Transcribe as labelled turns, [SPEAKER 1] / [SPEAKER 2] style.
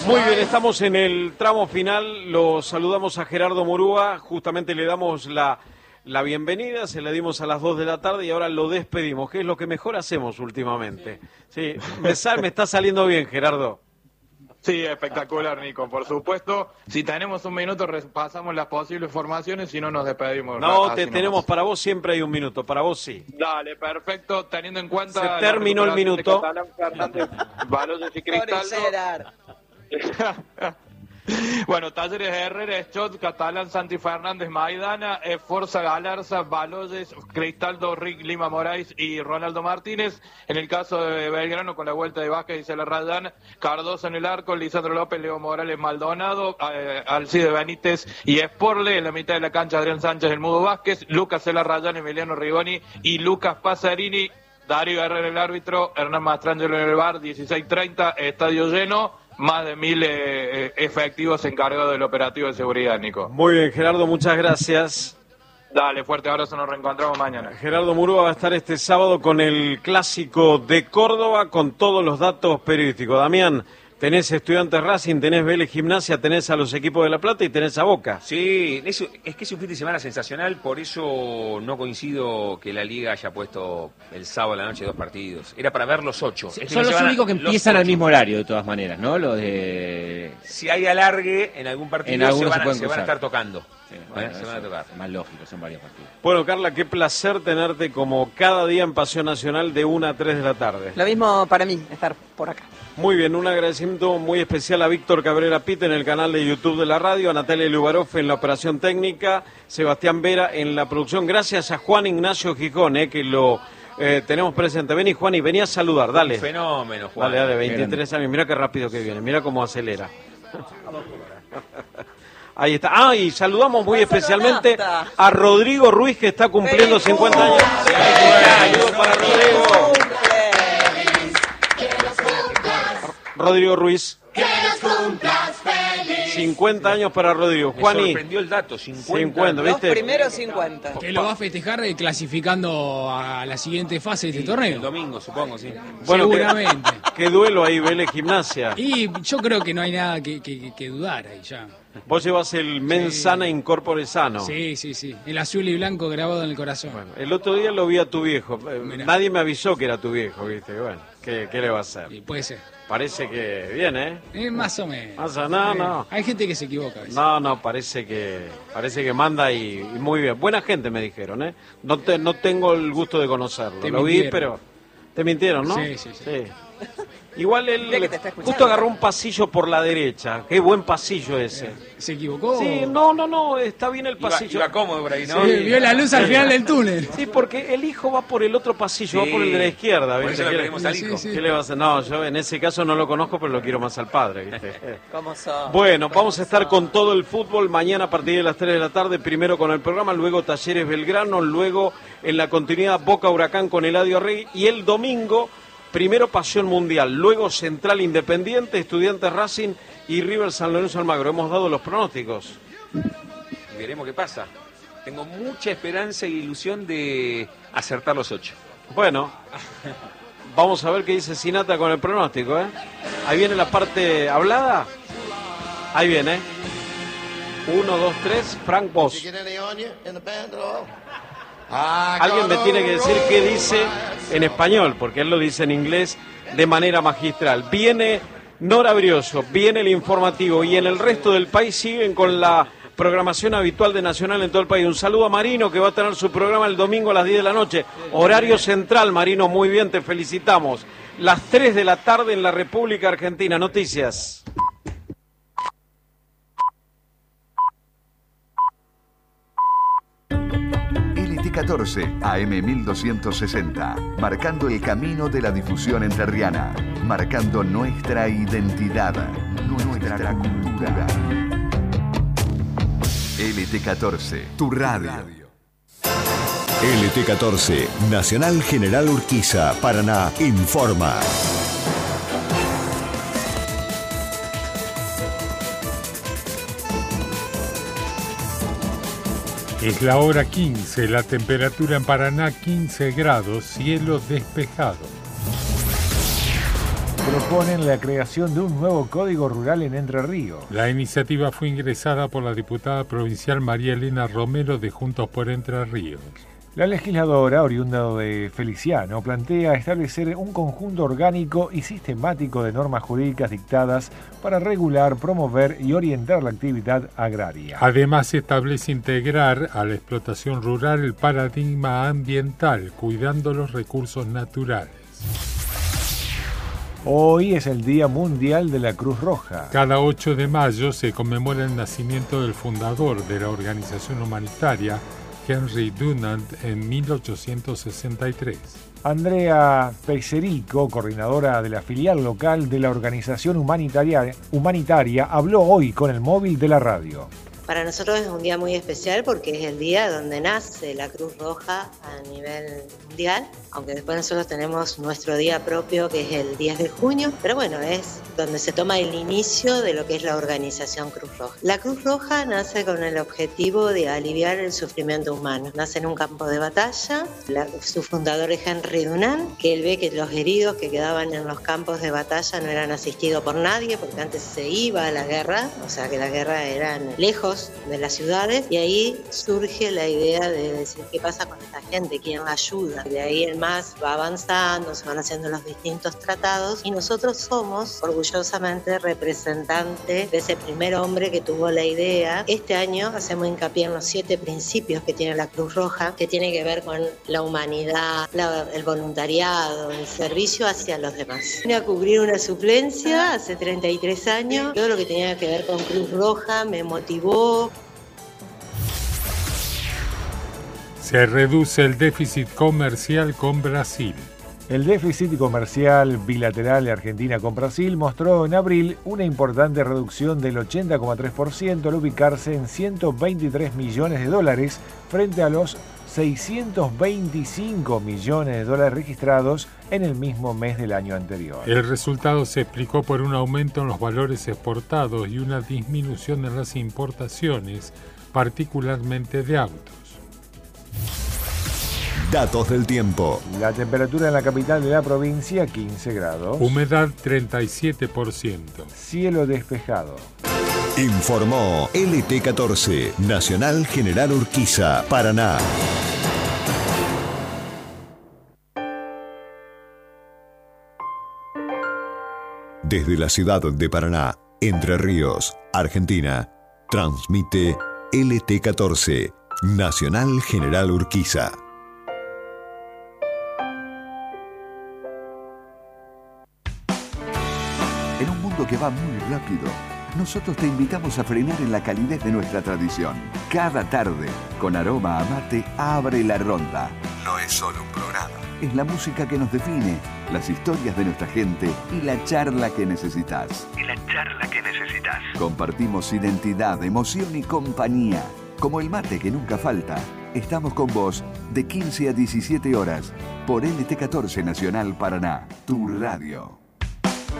[SPEAKER 1] Muy bien, estamos en el tramo final, lo saludamos a Gerardo Murúa, justamente le damos la bienvenida, se la dimos a las 2 de la tarde y ahora lo despedimos, que es lo que mejor hacemos últimamente. Sí, me está saliendo bien, Gerardo.
[SPEAKER 2] Sí, espectacular, Nico, por supuesto. Si tenemos un minuto, repasamos las posibles formaciones, si no nos despedimos.
[SPEAKER 1] No, tenemos para vos, siempre hay un minuto, para vos sí.
[SPEAKER 2] Dale, perfecto, teniendo en cuenta...
[SPEAKER 1] Se terminó el minuto.
[SPEAKER 2] Catalán, Baloyes y Cristaldo. Bueno, Talleres Herrera, Schott, Catalán, Santi Fernández, Maidana, Forza Galarza, Baloyes, Cristaldo, Rick Lima Moraes y Ronaldo Martínez. En el caso de Belgrano, con la vuelta de Vázquez y Cela Rayán, Cardoso en el arco, Lisandro López, Leo Morales, Maldonado, Alcide Benítez y Sporle. En la mitad de la cancha, Adrián Sánchez, el Mudo Vázquez, Lucas Cela Rayán, Emiliano Rigoni y Lucas Pasarini. Darío Herrera el árbitro, Hernán Mastrangelo en el bar, 16:30, estadio lleno. Más de 1000 efectivos encargados del operativo de seguridad, Nico.
[SPEAKER 1] Muy bien, Gerardo, muchas gracias.
[SPEAKER 2] Dale, fuerte abrazo, nos reencontramos mañana.
[SPEAKER 1] Gerardo Murúa va a estar este sábado con el Clásico de Córdoba con todos los datos periodísticos. Damián, tenés Estudiantes Racing, tenés Vélez Gimnasia, tenés a los equipos de La Plata y tenés a Boca.
[SPEAKER 3] Sí, es que es un fin de semana sensacional, por eso no coincido que la Liga haya puesto el sábado a la noche 2 partidos. Era para ver los 8.
[SPEAKER 4] Sí, son los únicos que empiezan al mismo horario, de todas maneras, ¿no? Los de...
[SPEAKER 3] Si hay alargue en algún partido, se van a estar tocando.
[SPEAKER 4] Sí, bueno, se van a tocar. Más lógico, son varios partidos.
[SPEAKER 1] Bueno, Carla, qué placer tenerte como cada día en Pasión Nacional de 1 a 3 de la tarde.
[SPEAKER 5] Lo mismo para mí, estar por acá.
[SPEAKER 1] Muy bien, un agradecimiento muy especial a Víctor Cabrera Pita en el canal de YouTube de la radio, a Natalia Lubaroff en la operación técnica, Sebastián Vera en la producción. Gracias a Juan Ignacio Gijón, que lo tenemos presente. Vení, Juan, y vení a saludar, dale.
[SPEAKER 3] Un fenómeno, Juan.
[SPEAKER 1] Dale, 23 años, mira qué rápido que viene, mira cómo acelera. Ahí está. Ah, y saludamos muy especialmente a Rodrigo Ruiz, que está cumpliendo 50 años. Saludos para Rodrigo. Rodrigo Ruiz. 50 años para Rodrigo. Juani.
[SPEAKER 3] Me sorprendió el dato, 50.
[SPEAKER 5] ¿viste? Los primeros 50.
[SPEAKER 6] Que lo va a festejar clasificando a la siguiente fase de este torneo.
[SPEAKER 3] El domingo, supongo, sí.
[SPEAKER 1] Bueno,
[SPEAKER 6] seguramente.
[SPEAKER 1] ¿Qué duelo ahí, Vélez Gimnasia?
[SPEAKER 6] Y yo creo que no hay nada que dudar ahí ya.
[SPEAKER 1] Vos llevas el mens sana in corpore sano.
[SPEAKER 6] Sí. El azul y blanco grabado en el corazón.
[SPEAKER 1] Bueno, el otro día lo vi a tu viejo. Nadie me avisó que era tu viejo, ¿viste? Bueno, ¿qué le va a hacer?
[SPEAKER 6] Sí, puede ser.
[SPEAKER 1] Parece que viene,
[SPEAKER 6] más o menos.
[SPEAKER 1] No.
[SPEAKER 6] Hay gente que se equivoca.
[SPEAKER 1] No, parece que manda y muy bien. Buena gente me dijeron, ¿eh? No tengo el gusto de conocerlo. Lo vi, pero te mintieron, ¿no?
[SPEAKER 6] Sí.
[SPEAKER 1] Igual él justo agarró un pasillo por la derecha. Qué buen pasillo ese.
[SPEAKER 6] ¿Se equivocó?
[SPEAKER 1] Sí, no, está bien el pasillo.
[SPEAKER 3] Iba cómodo por ahí, ¿no?
[SPEAKER 6] Sí, vio la luz al final del túnel.
[SPEAKER 1] Sí, porque el hijo va por el otro pasillo, va por el de la izquierda.
[SPEAKER 3] Por eso lo queremos al hijo.
[SPEAKER 1] ¿Qué le va a hacer? No, yo en ese caso no lo conozco, pero lo quiero más al padre, ¿viste?
[SPEAKER 5] ¿Cómo son?
[SPEAKER 1] Bueno, vamos a estar con todo el fútbol mañana a partir de las 3 de la tarde, primero con el programa, luego Talleres Belgrano, luego en la continuidad Boca Huracán con Eladio Rey y el domingo primero Pasión Mundial, luego Central Independiente, Estudiantes Racing y River San Lorenzo Almagro. Hemos dado los pronósticos.
[SPEAKER 3] Veremos qué pasa. Tengo mucha esperanza e ilusión de acertar los 8.
[SPEAKER 1] Bueno, vamos a ver qué dice Sinatra con el pronóstico, ¿eh? Ahí viene la parte hablada. Ahí viene. 1, 2, 3, Frank Boss. Alguien me tiene que decir qué dice en español, porque él lo dice en inglés de manera magistral. Viene Nora Brioso, viene el informativo y en el resto del país siguen con la programación habitual de Nacional en todo el país. Un saludo a Marino, que va a tener su programa el domingo a las 10 de la noche. Horario central, Marino, muy bien, te felicitamos. Las 3 de la tarde en la República Argentina. Noticias.
[SPEAKER 7] LT14 AM 1260, marcando el camino de la difusión entrerriana, marcando nuestra identidad, nuestra cultura. LT14, tu radio.
[SPEAKER 8] LT14, Nacional General Urquiza, Paraná, informa.
[SPEAKER 9] Es la hora 15, la temperatura en Paraná 15 grados, cielo despejado.
[SPEAKER 10] proponen la creación de un nuevo código rural en Entre Ríos.
[SPEAKER 9] La iniciativa fue ingresada por la diputada provincial María Elena Romero de Juntos por Entre Ríos.
[SPEAKER 10] La legisladora, oriunda de Feliciano, plantea establecer un conjunto orgánico y sistemático de normas jurídicas dictadas para regular, promover y orientar la actividad agraria.
[SPEAKER 9] Además, establece integrar a la explotación rural el paradigma ambiental, cuidando los recursos naturales.
[SPEAKER 10] Hoy es el Día Mundial de la Cruz Roja.
[SPEAKER 9] Cada 8 de mayo se conmemora el nacimiento del fundador de la organización humanitaria, Henry Dunant, en 1863.
[SPEAKER 10] Andrea Peserico, coordinadora de la filial local de la organización humanitaria, habló hoy con el móvil de la radio.
[SPEAKER 11] Para nosotros es un día muy especial porque es el día donde nace la Cruz Roja a nivel mundial, aunque después nosotros tenemos nuestro día propio que es el 10 de junio, pero bueno, es donde se toma el inicio de lo que es la organización Cruz Roja. La Cruz Roja nace con el objetivo de aliviar el sufrimiento humano. Nace en un campo de batalla, su fundador es Henry Dunant, que él ve que los heridos que quedaban en los campos de batalla no eran asistidos por nadie, porque antes se iba a la guerra, o sea que la guerra eran lejos de las ciudades, y ahí surge la idea de decir qué pasa con esta gente, quién la ayuda. De ahí en más va avanzando, se van haciendo los distintos tratados y nosotros somos orgullosamente representantes de ese primer hombre que tuvo la idea. Este año hacemos hincapié en los 7 principios que tiene la Cruz Roja, que tiene que ver con la humanidad, el voluntariado, el servicio hacia los demás. Vine a cubrir una suplencia hace 33 años, todo lo que tenía que ver con Cruz Roja me motivó.
[SPEAKER 9] Se reduce el déficit comercial con Brasil.
[SPEAKER 10] El déficit comercial bilateral de Argentina con Brasil mostró en abril una importante reducción del 80,3% al ubicarse en 123 millones de dólares frente a los 625 millones de dólares registrados en el mismo mes del año anterior.
[SPEAKER 9] El resultado se explicó por un aumento en los valores exportados y una disminución en las importaciones, particularmente de autos.
[SPEAKER 8] Datos del tiempo.
[SPEAKER 10] La temperatura en la capital de la provincia, 15 grados.
[SPEAKER 9] Humedad, 37%.
[SPEAKER 10] Cielo despejado.
[SPEAKER 8] Informó LT14, Nacional General Urquiza, Paraná. Desde la ciudad de Paraná, Entre Ríos, Argentina, transmite LT14, Nacional General Urquiza.
[SPEAKER 7] En un mundo que va muy rápido, nosotros te invitamos a frenar en la calidez de nuestra tradición. Cada tarde, con aroma a mate, abre la ronda. No es solo un programa. Es la música que nos define, las historias de nuestra gente y la charla que necesitas. Compartimos identidad, emoción y compañía. Como el mate que nunca falta, estamos con vos de 15 a 17 horas por LT14 Nacional Paraná, tu radio.